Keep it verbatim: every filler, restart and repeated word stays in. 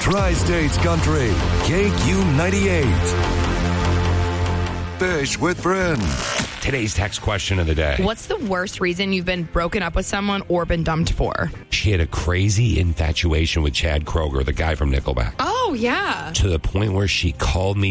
Tri-States Country, K Q ninety-eight. Fish with Friends. Today's text question of the day. What's the worst reason you've been broken up with someone or been dumped for? She had a crazy infatuation with Chad Kroeger, the guy from Nickelback. Oh, yeah. To the point where she called me